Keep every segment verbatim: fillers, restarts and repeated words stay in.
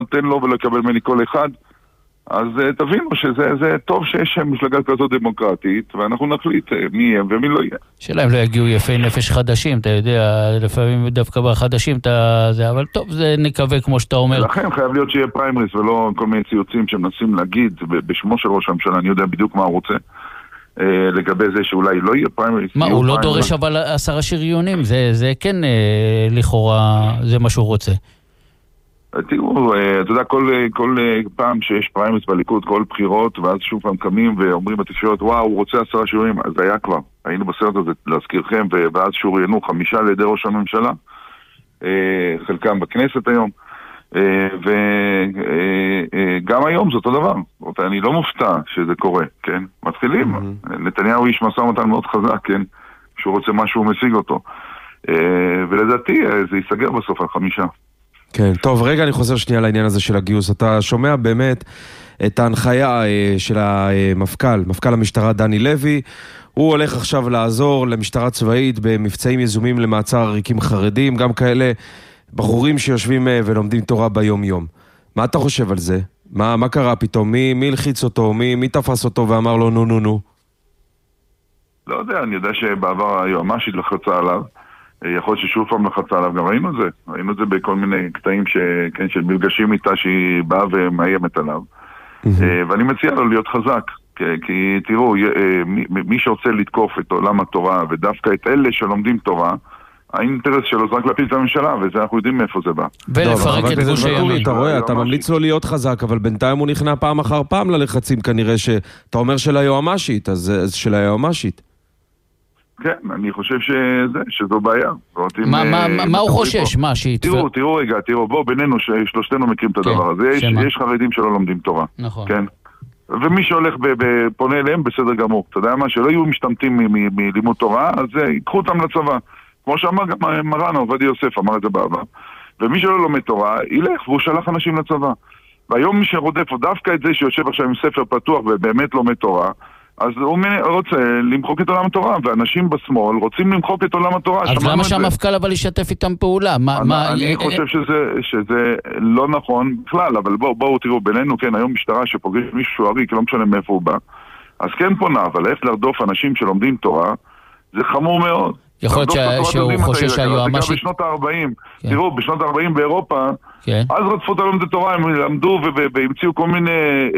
נותן לו ולא יקבל ממני כל אחד. אז תבינו שזה זה טוב שיש מפלגה כזאת דמוקרטית, ואנחנו נחליט מי יהיה ומי לא יהיה. שאלה אם לא יגיעו יפי נפש חדשים, אתה יודע, לפעמים דווקא בחדשים, אתה, זה, אבל טוב, זה נקווה כמו שאתה אומר. לכן חייב להיות שיהיה פריימריס ולא כל מיני ציוצים שמנסים להגיד בשמו של ראש הממשלה, אני יודע בדיוק מה הוא רוצה. לגבי זה שאולי לא יהיה פריימריס. מה, הוא לא דורש אבל עשרה שריונים, זה, זה כן לכאורה, זה מה שהוא רוצה. תראו, אתה יודע, כל, כל פעם שיש פריימריס בליכוד, כל בחירות, ואז שוב פעם קמים ואומרים בתקשורת, וואו, הוא רוצה עשרה שוריינים, אז היה כבר. היינו בסרט הזה להזכירכם, ואז שוריינו חמישה לידי ראש הממשלה, חלקם בכנסת היום, וגם היום זה אותו דבר. אני לא מופתע שזה קורה, כן? מתחילים. נתניהו איש משא ומתן מאוד חזק, כן? שהוא רוצה משהו, הוא משיג אותו. ולדעתי זה ייסגר בסוף על חמישה. כן, טוב, רגע אני חוזר שנייה לעניין הזה של הגיוס. אתה שומע באמת את ההנחיה של המפכ"ל, מפכ"ל המשטרה דני לוי. הוא הולך עכשיו לעזור למשטרה צבאית במבצעים יזומים למעצר עריקים חרדים, גם כאלה בחורים שיושבים ולומדים תורה ביום יום. מה אתה חושב על זה? מה, מה קרה פתאום? מי, מי לחיץ אותו? מי, מי תפס אותו ואמר לו נו נו נו? לא יודע, אני יודע שבעבר היועמ"שית לחצה עליו. יכול להיות ששוב פעם לחצה עליו, גם ראינו את זה. ראינו את זה בכל מיני קטעים ש... כן, של מלגשים איתה שהיא באה ומאיימת עליו. ואני מציע לו להיות חזק. כי, כי תראו, מי, מי שרוצה לתקוף את עולם התורה, ודווקא את אלה שלומדים תורה, האינטרס שלו זה רק להפיל את הממשלה, וזה אנחנו יודעים מאיפה זה בא. ולפרק את גוש הימין. אתה רואה, אתה ממליץ לו להיות חזק, אבל בינתיים הוא נכנע פעם אחר פעם ללחצים, כנראה שאתה אומר של היועמ"שית, אז של היועמ"שית. כן, אני חושב שזה, שזו בעיה. מה, מה, מה הוא חושש? מה, שיתפר? תראו, תראו רגע, תראו, בואו בינינו ששלושתנו מכירים את הדבר הזה. יש, יש חרדים שלא לומדים תורה. נכון. כן? ומי שהולך פונה אליהם בסדר גמור. אתה יודע מה? שלא יהיו משתמטים מלימוד תורה, אז ייקחו אותם לצבא. כמו שאמר גם מרן עובדיה יוסף, אמר את זה בעבר. ומי שלא לומד תורה, ילך והוא שלח אנשים לצבא. והיום מי שרודף הוא דווקא את זה שיושב עכשיו עם ספר פתוח ובאמת לומד תורה, אז הוא רוצה למחוק את עולם התורה, ואנשים בשמאל רוצים למחוק את עולם התורה. אז למה שהמפכ"ל אבל ישתף איתם פעולה? אני חושב שזה לא נכון בכלל, אבל בואו תראו, בינינו, כן, היום משטרה שפוגש מישהו עריק, לא משנה מאיפה הוא בא, אז כן פונה, אבל איך לרדוף אנשים שלומדים תורה, זה חמור מאוד. יכול להיות שהוא חושש שהיועמ"שית... זה גם בשנות ה-ארבעים. תראו, בשנות ה-ארבעים באירופה, אז רדפו את לומדי תורה, הם למדו והמציאו כל מיני...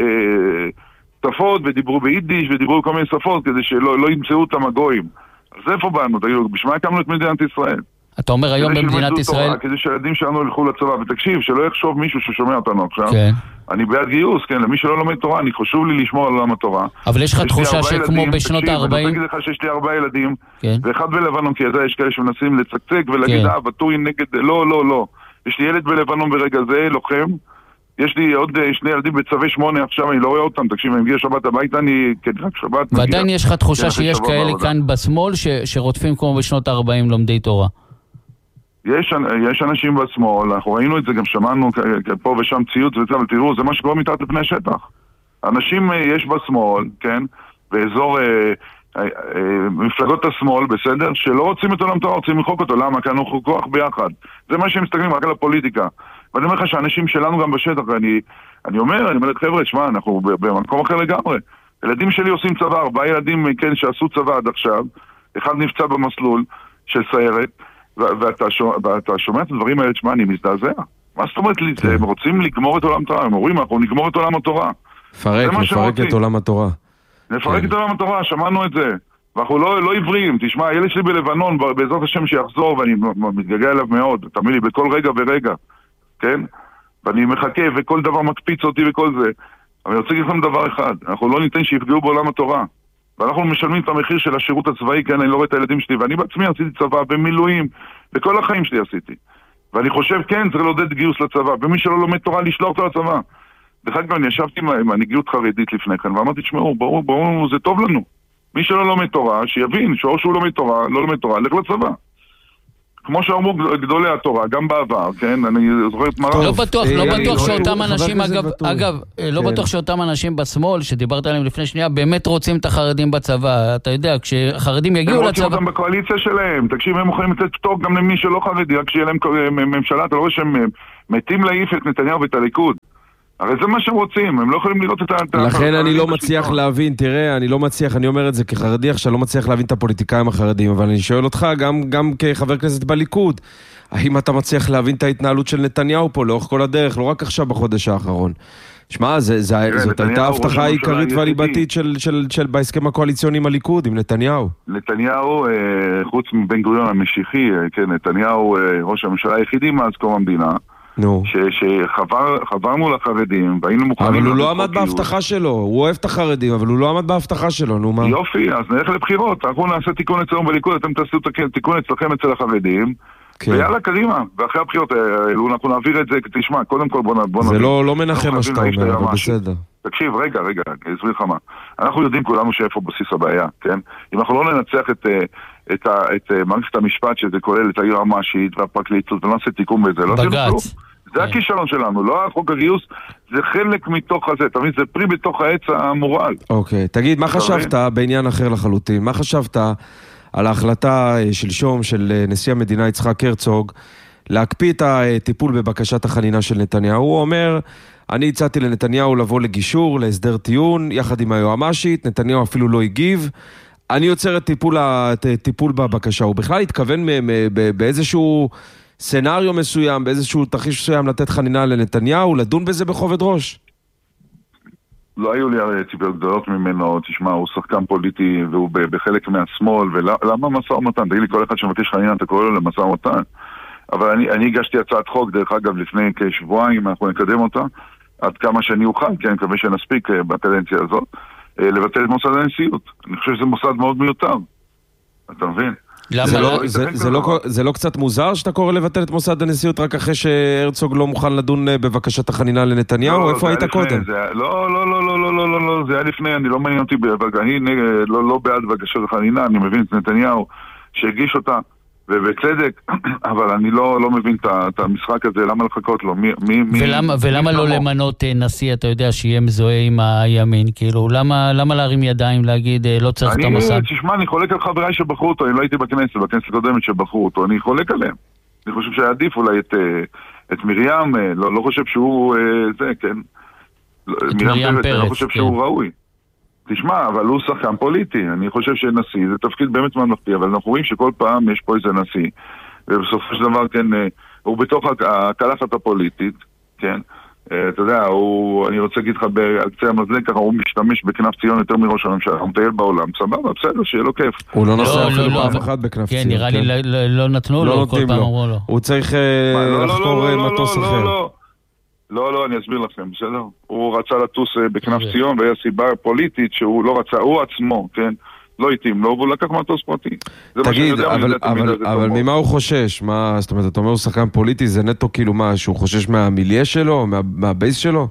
שפות, ודיברו ביידיש, ודיברו כל מיני שפות, כדי שלא לא ימצאו אותם הגויים. אז איפה באנו? תגידו, בשביל מה הקמנו את מדינת ישראל? אתה אומר היום במדינת ישראל... תורה, כדי שהילדים שלנו ילכו לצבא, ותקשיב, שלא יחשוב מישהו ששומע אותנו עכשיו. כן. אני בעד גיוס, כן, למי שלא לומד תורה, אני חשוב לי לשמור על עולם התורה. אבל יש לך תחושה שכמו בשנות ה-ארבעים... אני אגיד לך שיש לי ארבעה ילדים, כן. ואחד בלבנון, כי יש כאלה שמנסים לצקצק ולהגיד, אה, ואטורי נגד... לא, לא, לא. יש לי ילד בלבנון ברגע זה, לוחם. יש לי עוד שני ילדים בצווי שמונה, עכשיו אני לא רואה אותם, תקשיב, אני מגיע שבת הביתה, אני כדחק שבת... ועדיין יש לך תחושה שיש כאלה כאן בשמאל שרודפים כמו בשנות ה-ארבעים לומדי תורה. יש, יש אנשים בשמאל, אנחנו ראינו את זה, גם שמענו פה ושם ציוץ וזה, אבל תראו, זה מה שקורה מתחת לפני השטח. אנשים יש בשמאל, כן, באזור אה, אה, אה, מפלגות השמאל, בסדר, שלא רוצים את עולם תורה, רוצים למחוק אותו, למה? כי אנחנו כוח ביחד. זה מה שהם מסתכלים רק על הפוליטיקה. ואני אומר לך שהאנשים שלנו גם בשטח, אני, אני אומר, אני אומר, חבר'ה, שמה, אנחנו במקום אחר לגמרי. ילדים שלי עושים צבא, ארבעה ילדים, כן, שעשו צבא עד עכשיו, אחד נפצע במסלול של סיירת, ואתה שומע, ואתה שומע את הדברים האלה, שמה, אני מזדעזע. מה זאת אומרת לי? הם רוצים לגמור את עולם התורה, הם אומרים, אנחנו נגמור את עולם התורה. לפרק, לפרק את עולם התורה. לפרק את עולם התורה, שמענו את זה. ואנחנו לא, לא עבריים, תשמע, הילד שלי בלבנון, בעזרת השם שיחזור, ואני מתגעגע אליו מאוד, תאמין לי, בכל רגע ורגע. כן? ואני מחכה, וכל דבר מקפיץ אותי וכל זה. אבל אני רוצה להגיד לכם דבר אחד, אנחנו לא ניתן שיפגעו בעולם התורה. ואנחנו משלמים את המחיר של השירות הצבאי, כן, אני לא רואה את הילדים שלי, ואני בעצמי עשיתי צבא במילואים, בכל החיים שלי עשיתי. ואני חושב, כן, צריך לעודד גיוס לצבא, ומי שלא לומד תורה, לשלוח אותו לצבא. דרך אגב, אני ישבתי עם מנהיגות חרדית לפני כן, ואמרתי, תשמעו, ברור, ברור, זה טוב לנו. מי שלא לומד תורה, שיבין, שאו שהוא לומד תורה, לא לומד תורה, לך לצבא. כמו שאמרו גדולי התורה, גם בעבר, כן? אני זוכר את מרן. לא בטוח, לא בטוח שאותם אנשים, אגב, אגב, לא בטוח שאותם אנשים בשמאל, שדיברת עליהם לפני שנייה, באמת רוצים את החרדים בצבא. אתה יודע, כשחרדים יגיעו לצבא... הם רוצים אותם בקואליציה שלהם. תקשיב, הם יכולים לתת פטור גם למי שלא חרדי, רק שיהיה להם ממשלה, אתה לא רואה שהם מתים להעיף את נתניהו ואת הליכוד. הרי זה מה שהם רוצים, הם לא יכולים לראות את ה... לכן אני לא מצליח להבין, תראה, אני לא מצליח, אני אומר את זה כחרדי, עכשיו לא מצליח להבין את הפוליטיקאים החרדים, אבל אני שואל אותך, גם, גם כחבר כנסת בליכוד, האם אתה מצליח להבין את ההתנהלות של נתניהו פה לאורך כל הדרך, לא רק עכשיו בחודש האחרון? שמע, זה, זה, תראה, זאת הייתה ההבטחה העיקרית והליבתית של, של, של, בהסכם הקואליציוני עם הליכוד, עם נתניהו. נתניהו, חוץ מבן גוריון המשיחי, כן, נתניהו ראש הממשלה היחידי מאז קום המדינה, שחברנו לחרדים והיינו מוכנים... אבל הוא לא עמד בהבטחה שלו, הוא אוהב את החרדים, אבל הוא לא עמד בהבטחה שלו, נו מה? יופי, אז נלך לבחירות, אנחנו נעשה תיקון אצלנו בליכוד, אתם תעשו תיקון אצלכם אצל החרדים, ויאללה, קרימה, ואחרי הבחירות אנחנו נעביר את זה, תשמע, קודם כל בוא נעביר. זה לא מנחם מה שאתה אומר, אבל בסדר. תקשיב, רגע, רגע, אסביר לך מה. אנחנו יודעים כולנו שאיפה בסיס הבעיה, כן? אם אנחנו לא ננצח את... את, את מערכת המשפט שזה כולל את היועמ"שית והפרקליטות ונעשה תיקון בזה, לא עשינו כלום. זה הכישלון שלנו, לא החוק הגיוס, זה חלק מתוך הזה, תמיד זה פרי בתוך העץ המורל. אוקיי, תגיד, מה חשבת בעניין אחר לחלוטין? מה חשבת על ההחלטה שלשום של נשיא המדינה יצחק הרצוג להקפיא את הטיפול בבקשת החנינה של נתניהו? הוא אומר, אני הצעתי לנתניהו לבוא לגישור, להסדר טיעון, יחד עם היועמ"שית, נתניהו אפילו לא הגיב, אני יוצר את טיפול, את טיפול בבקשה. הוא בכלל התכוון באיזשהו סנריו מסוים, באיזשהו תרחיש מסוים לתת חנינה לנתניהו, לדון בזה בכובד ראש? לא היו לי ציפיות גדולות ממנו, תשמע, הוא שחקן פוליטי והוא בחלק מהשמאל, ולמה מסע ומתן? תגיד לי, כל אחד שמבקש חנינה, אתה קורא לו למסע ומתן. אבל אני, אני הגשתי הצעת חוק, דרך אגב, לפני כשבועיים, אנחנו נקדם אותה, עד כמה שאני אוכל, כי אני מקווה שנספיק בקדנציה הזאת. לבטל את מוסד הנשיאות. אני חושב שזה מוסד מאוד מיותר. אתה מבין? זה לא קצת מוזר שאתה קורא לבטל את מוסד הנשיאות רק אחרי שהרצוג לא מוכן לדון בבקשת החנינה לנתניהו? איפה היית קודם? לא, לא, לא, לא, לא, לא, לא, זה היה לפני, אני לא מעניין אותי, אני לא בעד בקשת החנינה, אני מבין את נתניהו שהגיש אותה, ובצדק, אבל אני לא, לא מבין את המשחק הזה, למה לחכות לו? מי, מי, ולמה, מי, ולמה מי לא למנות נשיא, אתה יודע, שיהיה מזוהה עם הימין? כאילו, למה, למה להרים ידיים, להגיד, לא צריך את המוסד? אני, תשמע, אני חולק על חבריי שבחרו אותו, אני לא הייתי בכנסת, בכנסת הקודמת שבחרו אותו, אני חולק עליהם. אני חושב שעדיף אולי את, את מרים, לא, לא חושב שהוא, זה, כן. את מרים פרץ, אני לא חושב כן. שהוא ראוי. תשמע, אבל הוא שחקן פוליטי, אני חושב שנשיא זה תפקיד באמת ממלכתי, אבל אנחנו רואים שכל פעם יש פה איזה נשיא, ובסופו של דבר, כן, הוא בתוך הקלחת הפוליטית, כן, אתה יודע, הוא, אני רוצה להגיד לך על קצה המזלג, ככה הוא משתמש בכנף ציון יותר מראש הממשלה, הוא מטייל בעולם, סבבה, בסדר, שיהיה לו כיף. הוא לא נוסע אפילו פעם אחת בכנף ציון. כן, נראה לי לא נתנו לו, כל פעם אמרו לו. הוא צריך לחקור מטוס אחר. לא, לא, אני אסביר לכם, בסדר? הוא רצה לטוס בכנף ציון, והיה סיבה פוליטית שהוא לא רצה, הוא עצמו, כן? לא התאים לו, והוא לקח מטוס פרטי. תגיד, אבל ממה הוא חושש? מה, זאת אומרת, אתה אומר הוא שחקן פוליטי, זה נטו כאילו מה, שהוא חושש מהמיליה שלו, מהבייס שלו?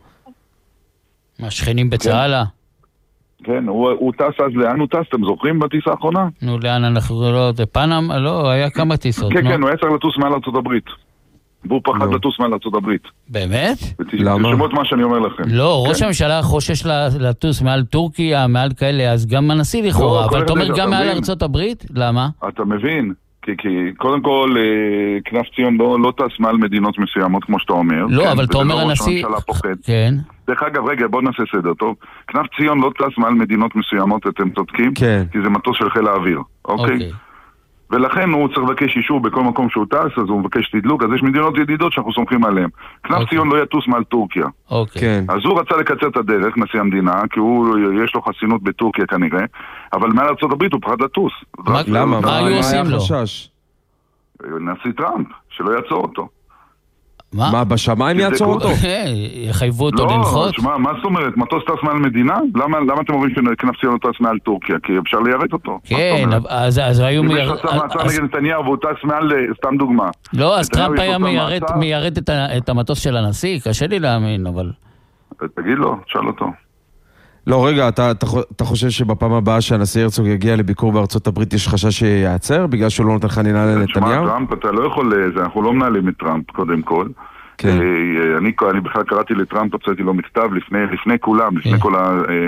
מהשכנים בצהלה? כן, הוא טס אז לאן הוא טס? אתם זוכרים בטיסה האחרונה? נו, לאן אנחנו לא, זה פנם? לא, היה כמה טיסות, כן, כן, הוא היה צריך לטוס מעל ארצות הברית. והוא פחד לטוס מעל ארצות הברית. באמת? למה? תשמעו את מה שאני אומר לכם. לא, ראש הממשלה חושש לטוס מעל טורקיה, מעל כאלה, אז גם הנשיא לכאורה, אבל אתה אומר גם מעל ארצות הברית? למה? אתה מבין, כי קודם כל, כנף ציון לא טס מעל מדינות מסוימות, כמו שאתה אומר. לא, אבל אתה אומר הנשיא... כן. דרך אגב, רגע, בוא נעשה סדר, טוב? כנף ציון לא טס מעל מדינות מסוימות, אתם צודקים? כן. כי זה מטוס של חיל האוויר, אוקיי? ולכן הוא צריך לבקש אישור בכל מקום שהוא טס, אז הוא מבקש תדלוק, אז יש מדינות ידידות שאנחנו סומכים עליהן. כנף ציון לא יטוס מעל טורקיה. אוקיי. אז הוא רצה לקצר את הדרך, נשיא המדינה, כי הוא, יש לו חסינות בטורקיה כנראה, אבל מעל ארצות הברית הוא פחד לטוס. למה? מה היו עושים לו? נשיא טראמפ, שלא יעצור אותו. מה? מה, בשמיים יעצור אותו? יחייבו אותו לנחות? לא, מה זאת אומרת? מטוס טס מעל מדינה? למה אתם אומרים שכנף ציון לא טס מעל טורקיה? כי אפשר ליירט אותו. כן, אז היו... אם יש לך מעצר נגד נתניהו והוא טס מעל, סתם דוגמה. לא, אז טראמפ היה מיירט את המטוס של הנשיא? קשה לי להאמין, אבל... תגיד לו, תשאל אותו. לא, רגע, אתה חושב שבפעם הבאה שהנשיא הרצוג יגיע לביקור בארצות הברית יש חשש שיעצר בגלל שהוא לא נותן חנינה לנתניהו? תשמע, טראמפ, אתה לא יכול, אנחנו לא מנהלים את טראמפ קודם כל. אני בכלל קראתי לטראמפ, הוצאתי לו מכתב לפני כולם, לפני כל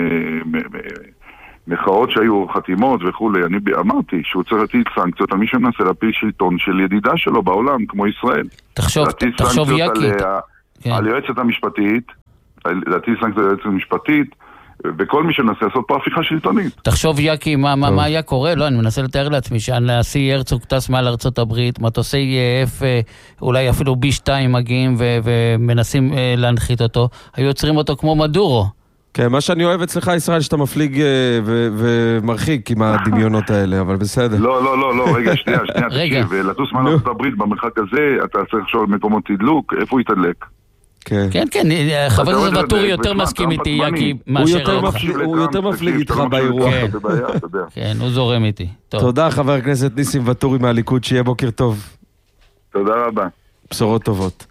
המחאות שהיו חתימות וכולי. אני אמרתי שהוא צריך להטיל סנקציות על מי שמנסה להפיל שלטון של ידידה שלו בעולם, כמו ישראל. תחשוב, תחשוב יקי. על היועצת המשפטית, להטיל סנקציה ליועצת המשפטית, וכל מי שמנסה לעשות פה הפיכה שלטונית. תחשוב יקי, מה, מה, מה היה קורה? לא, אני מנסה לתאר לעצמי שהנשיא הרצוג טס מעל ארצות הברית, מטוסי F, אולי אפילו בי שתיים מגיעים ו- ומנסים להנחית אותו, היו יוצרים אותו כמו מדורו. כן, מה שאני אוהב אצלך, ישראל, שאתה מפליג ו- ומרחיק עם הדמיונות האלה, אבל בסדר. לא, לא, לא, לא, רגע, שנייה, שנייה, תקשיב, לטוס מעל ארצות הברית במרחק הזה, אתה צריך לחשוב על מקומות תדלוק, איפה הוא יתדלק? כן, כן, חבר הכנסת ואטורי יותר מסכים איתי, יקי, מאשר אותך. הוא יותר מפליג איתך באירוע. כן, הוא זורם איתי. תודה, חבר הכנסת ניסים ואטורי מהליכוד, שיהיה בוקר טוב. תודה רבה. בשורות טובות.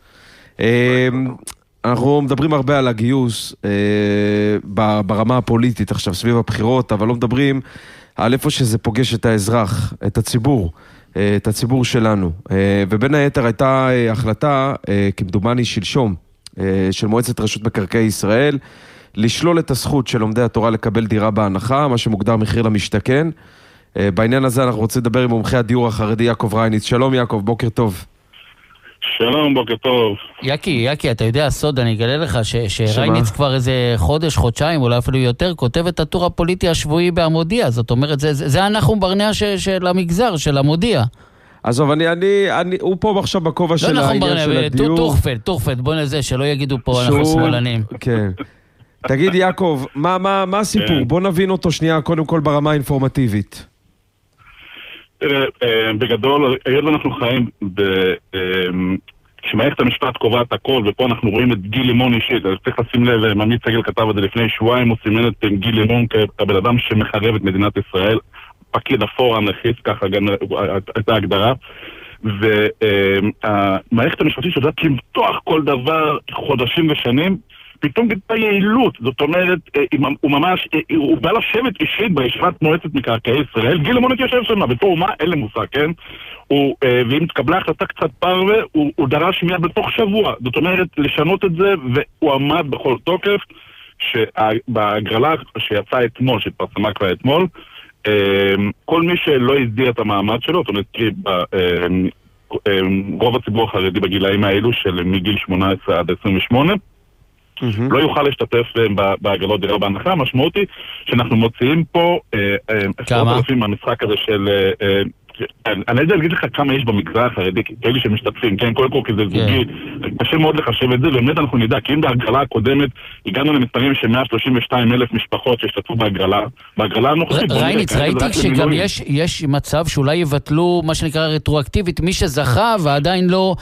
אנחנו מדברים הרבה על הגיוס ברמה הפוליטית עכשיו, סביב הבחירות, אבל לא מדברים על איפה שזה פוגש את האזרח, את הציבור. את הציבור שלנו. ובין היתר הייתה החלטה, כמדומני שלשום, של מועצת רשות מקרקעי ישראל, לשלול את הזכות של לומדי התורה לקבל דירה בהנחה, מה שמוגדר מחיר למשתכן. בעניין הזה אנחנו רוצים לדבר עם מומחה הדיור החרדי יעקב רייניץ. שלום יעקב, בוקר טוב. שלום, בוקר טוב. יקי, יקי, אתה יודע הסוד, אני אגלה לך שרייניץ כבר איזה חודש, חודשיים, אולי אפילו יותר, כותב את הטור הפוליטי השבועי בעמודיה. זאת אומרת, זה, זה, זה אנחנו ברנע ש, של המגזר, של המודיע. עזוב, אני, אני, אני, הוא פה עכשיו בכובע של העניין של הדיור. טורפד, טורפד, בוא נזה, שלא יגידו פה אנחנו שמאלנים. כן. תגיד יעקב, מה, מה, מה הסיפור? בוא נבין אותו שנייה, קודם כל ברמה האינפורמטיבית. בגדול, היות אנחנו חיים כשמערכת המשפט קובעת הכל, ופה אנחנו רואים את גיל לימון אישית, אז צריך לשים לב, ממית סגל כתב את זה לפני שבועיים, הוא סימן את גיל לימון כבן אדם שמחרב את מדינת ישראל, פקיד אפור אנרכיסט, ככה גם הייתה הגדרה, והמערכת המשפטית שיודעת למתוח כל דבר חודשים ושנים, פתאום גילה יעילות, זאת אומרת, הוא ממש, הוא בא לשבת אישית בישיבת מועצת מקרקעי ישראל, גיל לימון יושב שם, ופה מה? אין לי מושג, כן? ואם תקבלה החלטה קצת פרווה, הוא דרש מיד בתוך שבוע, זאת אומרת, לשנות את זה, והוא עמד בכל תוקף, שבהגרלה שיצאה אתמול, שהתפרסמה כבר אתמול, כל מי שלא הסדיר את המעמד שלו, זאת אומרת, רוב הציבור החרדי בגילאים האלו של מגיל שמונה עשרה עד עשרים ושמונה, לא יוכל להשתתף בהגרלות דירה בהנחה. המשמעות היא שאנחנו מוציאים פה עשרות אלפים מהמשחק הזה של... אני לא יודע להגיד לך כמה יש במגזר החרדי, כאלה שמשתתפים, כן, קודם כל כזה זוגי, קשה מאוד לחשב את זה, ובאמת אנחנו נדע, כי אם בהגרלה הקודמת הגענו למספרים של מאה שלושים ושתיים אלף משפחות שהשתתפו בהגרלה, בהגרלה הנוכחית... רייניץ, ראיתי שגם יש מצב שאולי יבטלו מה שנקרא רטרואקטיבית, מי שזכה ועדיין לא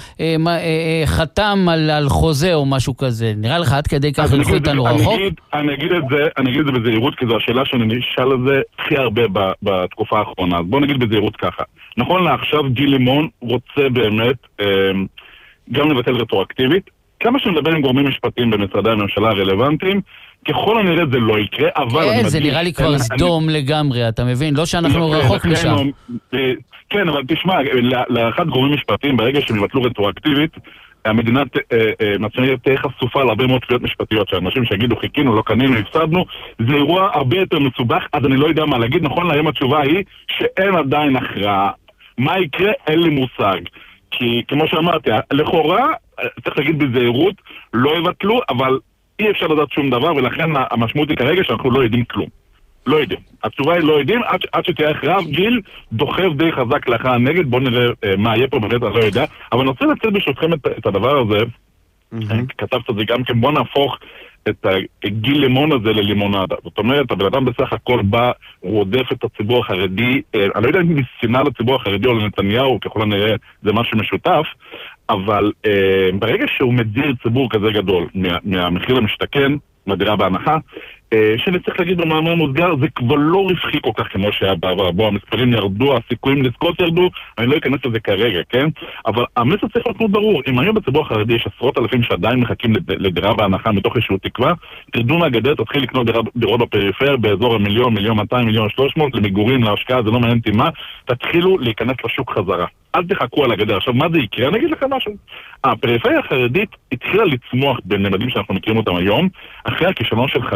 חתם על חוזה או משהו כזה, נראה לך עד כדי כך ילכו איתנו רחוק? אני אגיד את זה, אני אגיד את זה בזהירות, כי זו השאלה שאני נשאל על זה הכי הרבה בתקופה האחרונה, אז בוא נגיד בזהירות ככה. נכון לעכשיו גיל לימון רוצה באמת אה, גם לבטל רטרואקטיבית. כמה שנדבר עם גורמים משפטיים במשרדי הממשלה הרלוונטיים, ככל הנראה זה לא יקרה, אבל... כן, זה נראה לי כבר סדום לגמרי, אתה מבין? לא שאנחנו רחוק משם. כן, אבל תשמע, לאחד גורמים משפטיים, ברגע שהם יבטלו רטרואקטיבית, המדינה מצוינת תהיה חשופה להרבה מאוד תביעות משפטיות, שאנשים שיגידו חיכינו, לא קנינו, הפסדנו, זה אירוע הרבה יותר מסובך, אז אני לא יודע מה להגיד. נכון להיום התשובה היא שאין עדיין הכרעה. מה יקרה? אין לי מושג. כי כמו שאמרתי, לכאורה, צריך להגיד בזהירות, לא יבטלו, אבל אי אפשר לדעת שום דבר, ולכן המשמעות היא כרגע שאנחנו לא יודעים כלום. לא יודעים. התשובה היא לא יודעים, עד, עד שתהיה הכרעה. גיל דוחף די חזק לאחר הנגד, בואו נראה אה, מה יהיה פה, באמת אני לא יודע. אבל אני רוצה לצאת ברשותכם את, את הדבר הזה, mm-hmm. כתבת את זה גם כן, בואו נהפוך את הגיל לימון הזה ללימונדה. זאת אומרת, הבן אדם בסך הכל בא, רודף את הציבור החרדי, אה, אני לא יודע אם ניסינה לציבור החרדי או לנתניהו, ככל הנראה זה משהו משותף, אבל אה, ברגע שהוא מדיר ציבור כזה גדול מה, מהמחיר למשתכן, מהדירה בהנחה, שאני צריך להגיד במאמר מוסגר, זה כבר לא רווחי כל כך כמו שהיה בעבר. בוא, המספרים ירדו, הסיכויים לזכות ירדו, אני לא אכנס לזה כרגע, כן? אבל המסר צריך להיות מאוד ברור. אם היום בציבור החרדי יש עשרות אלפים שעדיין מחכים לדירה בהנחה מתוך איזשהו תקווה, תרדו מהגדר, תתחיל לקנות דירות בפריפריה באזור המיליון, מיליון מאתיים, מיליון שלוש מאות, למגורים, להשקעה, זה לא מעניין אותי מה, תתחילו להיכנס לשוק חזרה. אל תחכו על הגדר. עכשיו, מה זה יקרה? אני אגיד לך משהו. הפריפריה החרדית התחילה לצמוח בממדים שאנחנו מכירים אותם היום, אחרי הכישלון של חריש.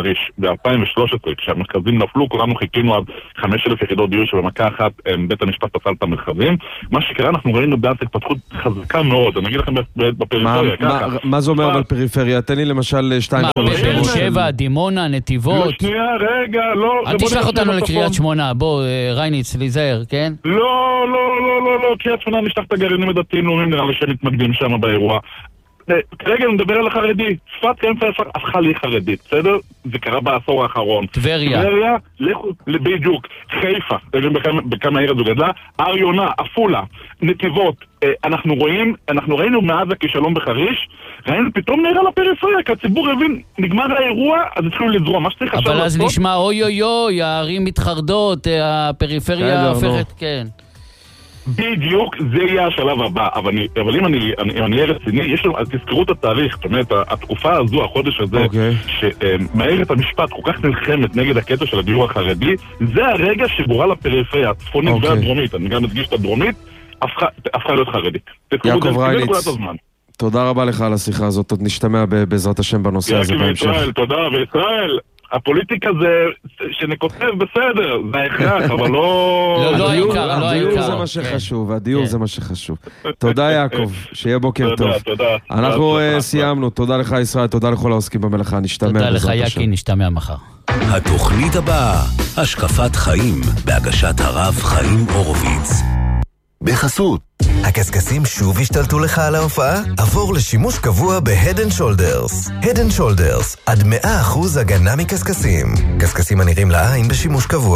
ב-אלפיים ושלוש עשרה, כשהמרכזים נפלו, כולנו חיכינו עד חמש אלף יחידות דיור שבמכה אחת בית המשפט פסל את המרכזים. מה שקרה, אנחנו ראינו בעד התפתחות חזקה מאוד. אני אגיד לכם בפריפריה, ככה. מה זה אומר על פריפריה? תן לי למשל שתיים... מה, באר שבע, דימונה, נתיבות? לא, שנייה, רגע, לא... אל תשלח אותנו לקריית שמונה, בוא, רייניץ, ליזהר, כן? לא, לא, לא, לא, לא, קריית שמונה נשלח את הגרעינים הדתיים, נראה לי שמתמקדים שם באירוע. כרגע אני מדבר על החרדי, שפת כאמצע הפכה לי חרדית, בסדר? זה קרה בעשור האחרון. טבריה. טבריה, בדיוק, חיפה, בכמה העיר הזו גדלה, הר יונה, עפולה, נתיבות, אנחנו רואים, אנחנו ראינו מאז הכישלון בחריש, ראינו פתאום נראה לפריפריה, כי הציבור הבין, נגמר האירוע, אז התחילו לזרום, מה שצריך עכשיו לעשות. אבל אז לעשות... נשמע אוי אוי אוי, הערים מתחרדות, הפריפריה הופכת, כן. בדיוק, זה יהיה השלב הבא, אבל, אני, אבל אם אני אהיה רציני, יש לנו, אז תזכרו את התאריך, זאת אומרת, התקופה הזו, החודש הזה, okay. שמערכת המשפט כל כך נלחמת נגד הקטע של הדיור החרדי, זה הרגע שגורל לפריפריה, הצפונית okay. והדרומית, אני גם מדגיש את הדרומית, הפכה להיות חרדית. יעקב רייניץ, תודה רבה לך על השיחה הזאת, עוד נשתמע בעזרת השם בנושא הזה בהמשך. ישראל, תודה, וישראל, הפוליטיקה זה שנכותב בסדר, זה ההכרח, אבל לא... לא העיקר, לא העיקר. הדיור זה מה שחשוב, הדיור זה מה שחשוב. תודה יעקב, שיהיה בוקר טוב. תודה, תודה. אנחנו סיימנו, תודה לך ישראל, תודה לכל העוסקים במלאכה, נשתמע בעזרת השם. תודה לך יקי, נשתמע מחר. התוכנית הבאה, השקפת חיים, בהגשת הרב חיים הורוביץ. בחסות. הקסקסים שוב השתלטו לך על ההופעה? עבור לשימוש קבוע ב-Head and Shoulders. Head and Shoulders, עד מאה אחוז הגנה מקסקסים. קסקסים הנראים לעין בשימוש קבוע.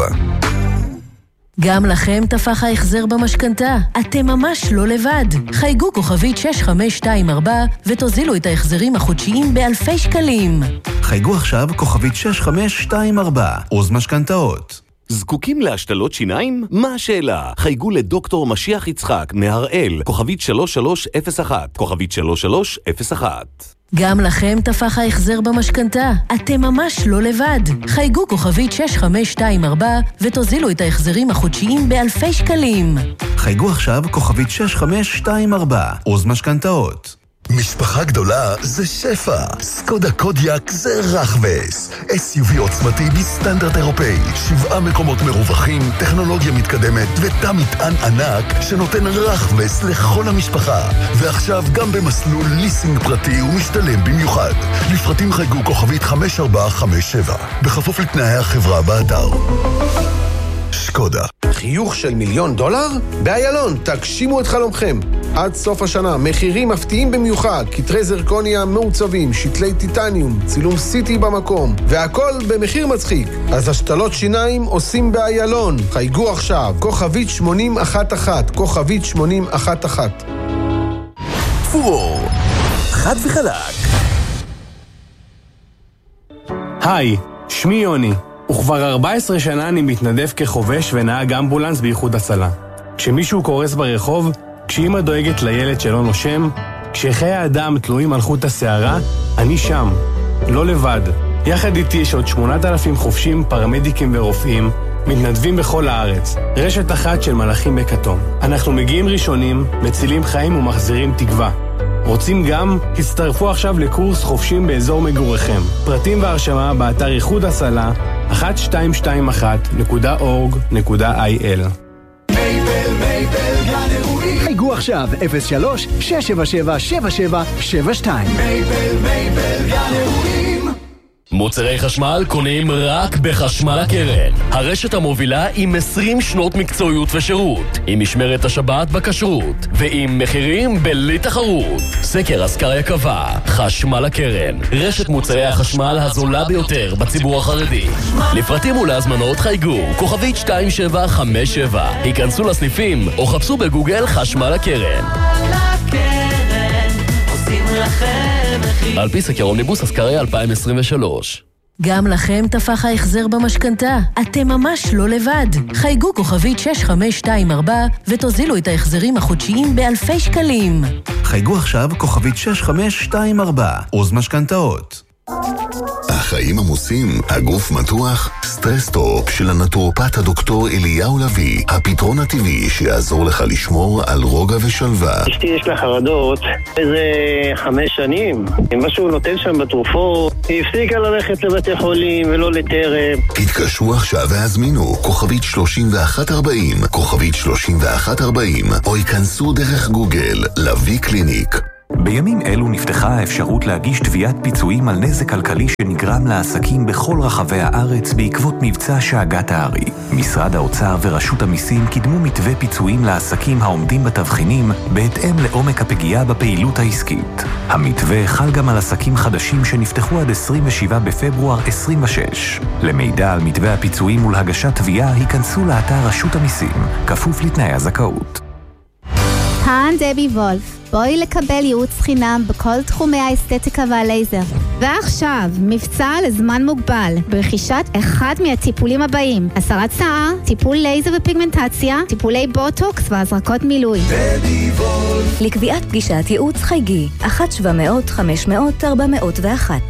גם לכם תפח ההחזר במשכנתה. אתם ממש לא לבד. חייגו כוכבית שש חמש שתיים ארבע ותוזילו את ההחזרים החודשיים באלפי שקלים. חייגו עכשיו כוכבית שש חמש שתיים ארבע, עוז משכנתאות. זקוקים להשתלות שיניים? מה השאלה? חייגו לדוקטור משיח יצחק מהראל, כוכבית שלוש שלוש אפס אחת, כוכבית שלוש שלוש אפס אחת. גם לכם תפח ההחזר במשכנתה. אתם ממש לא לבד. חייגו כוכבית שש חמש שתיים ארבע ותוזילו את ההחזרים החודשיים באלפי שקלים. חייגו עכשיו כוכבית שש חמש שתיים ארבע, עוז משכנתאות. משפחה גדולה זה שפע. סקודה קודיאק זה רחבס. אס יו וי עוצמתי בסטנדרט אירופאי. שבעה מקומות מרווחים, טכנולוגיה מתקדמת ותא מטען ענק שנותן רחבס לכל המשפחה. ועכשיו גם במסלול ליסינג פרטי ומשתלם במיוחד. לפרטים חייגו כוכבית חמש ארבע חמש שבע. בכפוף לתנאי החברה באתר. שקודה. חיוך של מיליון דולר? באיילון, תגשימו את חלומכם. עד סוף השנה, מחירים מפתיעים במיוחד, כתרי זרקוניה מעוצבים, שתלי טיטניום, צילום סיטי במקום, והכל במחיר מצחיק. אז השתלות שיניים עושים באיילון. חייגו עכשיו, כוכבית שמונים אחת אחת, כוכבית שמונים אחת אחת. פור, חד וחלק. היי, שמי יוני. וכבר ארבע עשרה שנה אני מתנדב כחובש ונהג אמבולנס באיחוד הצלה. כשמישהו קורס ברחוב, כשאמא דואגת לילד שלא נושם, כשחיי האדם תלויים על חוט השערה, אני שם, לא לבד. יחד איתי יש עוד שמונת אלפים חובשים, פרמדיקים ורופאים, מתנדבים בכל הארץ. רשת אחת של מלאכים בכתום. אנחנו מגיעים ראשונים, מצילים חיים ומחזירים תקווה. רוצים גם? הצטרפו עכשיו לקורס חובשים באזור מגוריכם. פרטים והרשמה באתר איחוד הצלה אחת שתיים שתיים אחת נקודה אורג נקודה איי אל. מייבל מייבל גן אירועים. חייגו עכשיו אפס שלוש שש שבע שבע שבע שבע שבע שתיים. מייבל מייבל גן אירועים. מוצרי חשמל קונים רק בחשמל הקרן. הרשת המובילה עם עשרים שנות מקצועיות ושירות, עם משמרת השבת בכשרות, ועם מחירים בלי תחרות. סקר אסקריה קבע, חשמל הקרן, רשת מוצרי החשמל הזולה ביותר בציבור החרדי. לפרטים ולהזמנות חייגו, כוכבית שתיים שבע חמש שבע. היכנסו לסניפים או חפשו בגוגל חשמל הקרן. על פי סקר אומניבוס אסקריה אלפיים עשרים ושלוש. גם לכם תפח ההחזר במשכנתה. אתם ממש לא לבד. חייגו כוכבית שש חמש שתיים ארבע ותוזילו את ההחזרים החודשיים באלפי שקלים. חייגו עכשיו כוכבית שש חמש שתיים ארבע, עוז משכנתאות. החיים עמוסים, הגוף מתוח, סטרסטופ של הנטורופט הדוקטור אליהו לוי, הפתרון הטבעי שיעזור לך לשמור על רוגע ושלווה. אשתי יש לה חרדות איזה חמש שנים, משהו נותן שם בתרופות, היא הפסיקה ללכת לבתי חולים ולא לטרם. תתקשרו עכשיו והזמינו כוכבית שלושים ואחת ארבעים, כוכבית שלושים ואחת ארבעים, או ייכנסו דרך גוגל לוי קליניק. בימים אלו נפתחה האפשרות להגיש תביעת פיצויים על נזק כלכלי שנגרם לעסקים בכל רחבי הארץ בעקבות מבצע שאגת הארי. משרד האוצר ורשות המיסים קידמו מתווה פיצויים לעסקים העומדים בתבחינים בהתאם לעומק הפגיעה בפעילות העסקית. המתווה חל גם על עסקים חדשים שנפתחו עד עשרים ושבעה בפברואר עשרים ושש. למידע על מתווה הפיצויים ולהגשת תביעה היכנסו לאתר רשות המיסים, כפוף לתנאי הזכאות. כאן דבי וולף, בואי לקבל ייעוץ חינם בכל תחומי האסתטיקה והלייזר. ועכשיו, מבצע לזמן מוגבל, ברכישת אחד מהטיפולים הבאים: הסרת שיער, טיפול לייזר ופיגמנטציה, טיפולי בוטוקס והזרקות מילוי. דבי וולף. לקביעת פגישת ייעוץ חייגי, אחת שבע מאות חמש מאות ארבע מאות ואחת.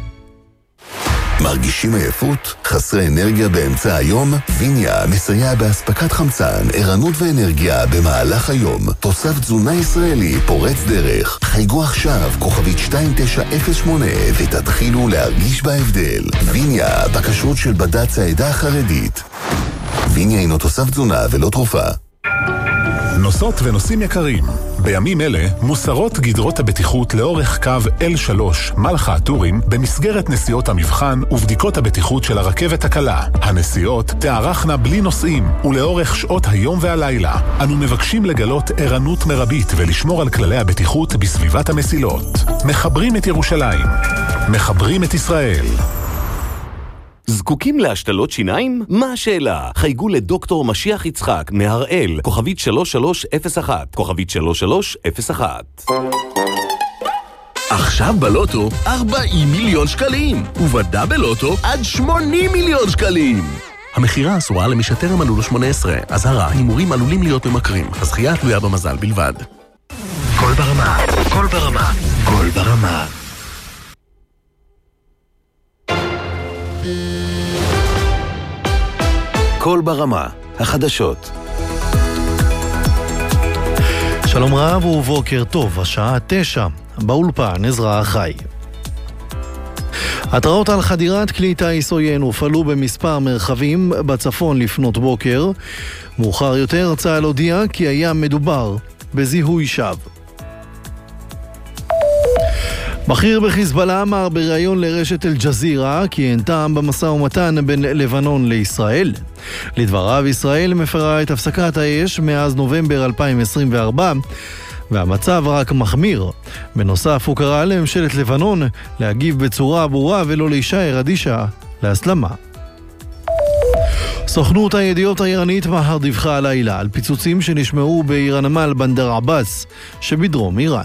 מרגישים עייפות? חסרי אנרגיה באמצע היום? ויניה מסייע בהספקת חמצן, ערנות ואנרגיה במהלך היום. תוסף תזונה ישראלי פורץ דרך. חייגו עכשיו כוכבית שתיים תשע אפס שמונה ותתחילו להרגיש בהבדל. ויניה, בכשרות של בד"ץ העדה החרדית. ויניה אינו תוסף תזונה ולא תרופה. נוסעות ונוסעים יקרים, בימים אלה מוסרות גדרות הבטיחות לאורך קו אל שלוש מלחה הטורים במסגרת נסיעות המבחן ובדיקות הבטיחות של הרכבת הקלה. הנסיעות תארכנה בלי נוסעים ולאורך שעות היום והלילה. אנו מבקשים לגלות ערנות מרבית ולשמור על כללי הבטיחות בסביבת המסילות. מחברים את ירושלים, מחברים את ישראל. זקוקים להשתלות שיניים? מה השאלה? חייגו לדוקטור משיח יצחק מהראל, כוכבית שלוש שלוש אפס אחת, כוכבית שלוש שלוש אפס אחת. עכשיו בלוטו ארבעים מיליון שקלים, ובדאבל לוטו עד שמונים מיליון שקלים. המחירה אסורה למי שטרם מלאו לו שמונה עשרה. אזהרה, הימורים עלולים להיות ממכרים. הזכייה תלויה במזל בלבד. כל ברמה, כל ברמה, כל ברמה. כל ברמה, החדשות. שלום רב ובוקר טוב, השעה תשע, באולפן עזרא החי. התראות על חדירת כלי טיס עוין הופעלו במספר מרחבים בצפון לפנות בוקר. מאוחר יותר צה"ל הודיע כי היה מדובר בזיהוי שווא. בכיר בחיזבאללה אמר בריאיון לרשת אל-ג'זירה כי אין טעם במשא ומתן בין לבנון לישראל. לדבריו, ישראל מפרה את הפסקת האש מאז נובמבר אלפיים עשרים וארבע והמצב רק מחמיר. בנוסף הוא קרא לממשלת לבנון להגיב בצורה ברורה ולא להישאר אדישה להסלמה. סוכנות הידיעות האיראנית מהר דיווחה הלילה על פיצוצים שנשמעו בעיר הנמל בנדר עבאס שבדרום איראן.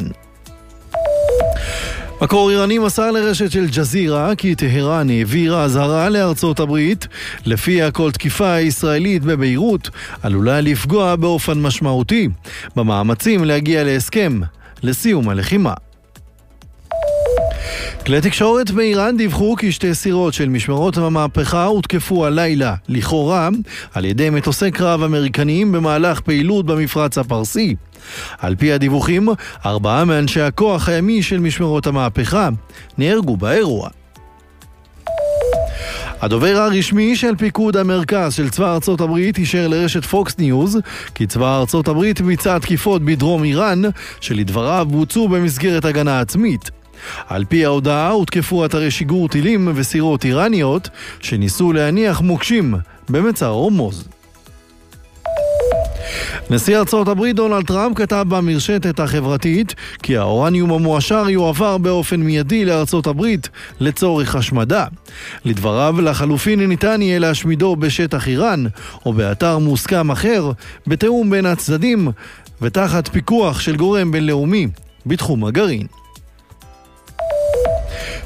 מקור איראני מסר לרשת של ג'זירה כי טהרן העבירה אזהרה לארצות הברית לפיה כל תקיפה ישראלית בביירות עלולה לפגוע באופן משמעותי במאמצים להגיע להסכם לסיום הלחימה. כלי תקשורת באיראן דיווחו כי שתי סירות של משמרות המהפכה הותקפו הלילה לכאורה על ידי מטוסי קרב אמריקניים במהלך פעילות במפרץ הפרסי. על פי הדיווחים, ארבעה מאנשי הכוח הימי של משמרות המהפכה נהרגו באירוע. הדובר הרשמי של פיקוד המרכז של צבא ארצות הברית אישר לרשת פוקס ניוז כי צבא ארצות הברית ביצע תקיפות בדרום איראן שלדבריו בוצעו במסגרת הגנה עצמית. על פי ההודעה הותקפו אתרי שיגור טילים וסירות איראניות שניסו להניח מוקשים במצר הורמוז. נשיא ארצות הברית דונלד טראמפ כתב במרשתת החברתית כי האורניום המועשר יועבר באופן מיידי לארצות הברית לצורך השמדה. לדבריו, לחלופין ניתן יהיה להשמידו בשטח איראן או באתר מוסכם אחר בתאום בין הצדדים ותחת פיקוח של גורם בינלאומי בתחום הגרעין.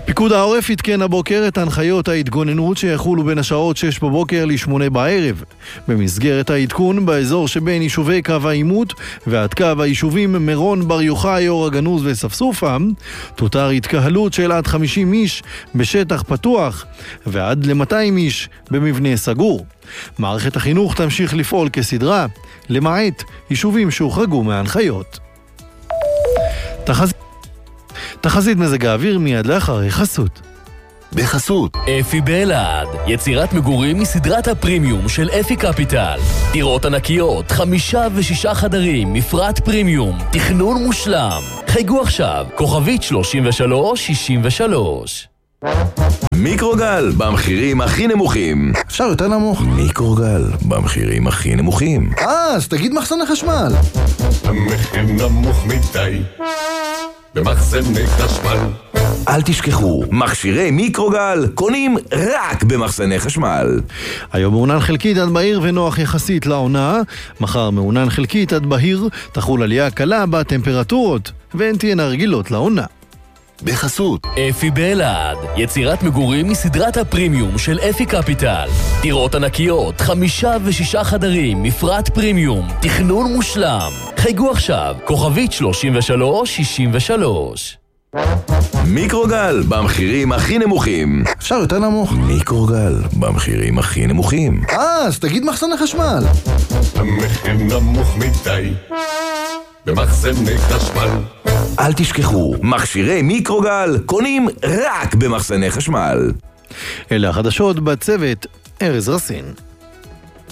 פיקוד העורף התקן הבוקר את הנחיות ההתגוננות שיחולו בין השעות שש בבוקר ל-שמונה בערב. במסגרת העדכון, באזור שבין יישובי קו העימות ועד קו היישובים מרון, בר יוחאי, אור הגנוז וספסופה, תותר התקהלות של עד חמישים איש בשטח פתוח ועד ל-מאתיים איש במבנה סגור. מערכת החינוך תמשיך לפעול כסדרה, למעט יישובים שהוחרגו מההנחיות. תחז... תחזית מזג האוויר מיד לאחרי חסות. בחסות אפי באלעד, יצירת מגורים מסדרת הפרימיום של אפי קפיטל. דירות ענקיות, חמישה ושישה חדרים, מפרט פרימיום, תכנון מושלם. חייגו עכשיו, כוכבית שלושים ושלוש שישים ושלוש. מיקרוגל, במחירים הכי נמוכים. אפשר יותר נמוך? מיקרוגל, במחירים הכי נמוכים. אה, אז תגיד מחסן החשמל. המחיר נמוך מדי במחסני חשמל. אל תשכחו, מכשירי מיקרוגל קונים רק במחסני חשמל. היום מעונן חלקית עד בהיר ונוח יחסית לעונה. מחר מעונן חלקית עד בהיר, תחול עלייה קלה בטמפרטורות והן תהיינה רגילות לעונה. בחסות אפי באלעד, יצירת מגורים מסדרת הפרימיום של אפי קפיטל. דירות ענקיות, חמישה ושישה חדרים, מפרט פרימיום, תכנון מושלם. חייגו עכשיו, כוכבית שלושים ושלוש שישים ושלוש. מיקרוגל, במחירים הכי נמוכים. אפשר יותר נמוך? מיקרוגל, במחירים הכי נמוכים. אה, אז תגיד מחסן החשמל. המחיר נמוך מדי במחסני חשמל. אל תשכחו, מכשירי מיקרוגל קונים רק במחסני חשמל. אלה החדשות בצוות ארז רסין.